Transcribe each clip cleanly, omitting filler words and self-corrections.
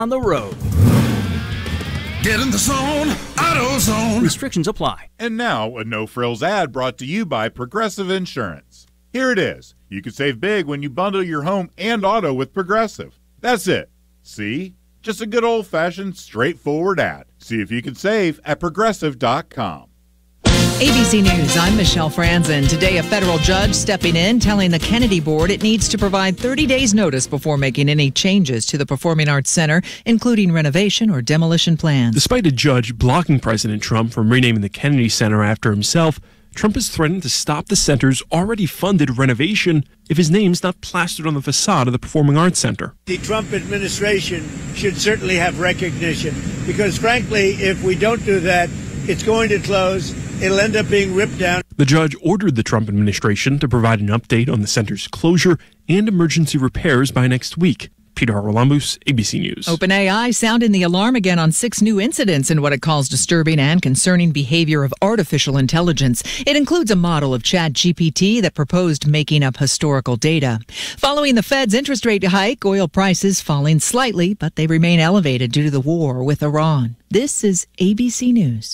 on the road. Get in the zone, AutoZone. Restrictions apply. And now, a no-frills ad brought to you by Progressive Insurance. Here it is. You can save big when you bundle your home and auto with Progressive. That's it. See? Just a good old-fashioned, straightforward ad. See if you can save at Progressive.com. ABC News, I'm Michelle Franzen. Today, a federal judge stepping in, telling the Kennedy Board it needs to provide 30 days notice before making any changes to the Performing Arts Center, including renovation or demolition plans. Despite a judge blocking President Trump from renaming the Kennedy Center after himself, Trump has threatened to stop the center's already funded renovation if his name's not plastered on the facade of the Performing Arts Center. The Trump administration should certainly have recognition because, frankly, if we don't do that, it's going to close. It'll end up being ripped down. The judge ordered the Trump administration to provide an update on the center's closure and emergency repairs by next week. Peter Haralambous, ABC News. OpenAI sounding the alarm again on 6 new incidents in what it calls disturbing and concerning behavior of artificial intelligence. It includes a model of ChatGPT that proposed making up historical data. Following the Fed's interest rate hike, oil prices falling slightly, but they remain elevated due to the war with Iran. This is ABC News.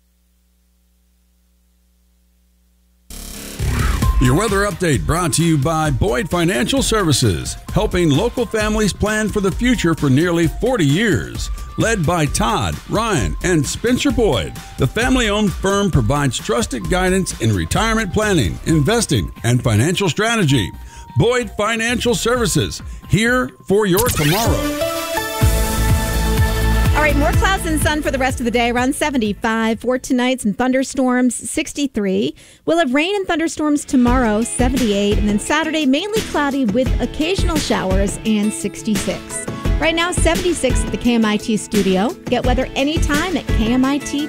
Your weather update brought to you by Boyd Financial Services, helping local families plan for the future for nearly 40 years. Led by Todd, Ryan, and Spencer Boyd, the family-owned firm provides trusted guidance in retirement planning, investing, and financial strategy. Boyd Financial Services, here for your tomorrow. All right, more clouds and sun for the rest of the day, around 75. For tonight, some thunderstorms, 63. We'll have rain and thunderstorms tomorrow, 78. And then Saturday, mainly cloudy with occasional showers and 66. Right now, 76 at the KMIT studio. Get weather anytime at KMIT.com.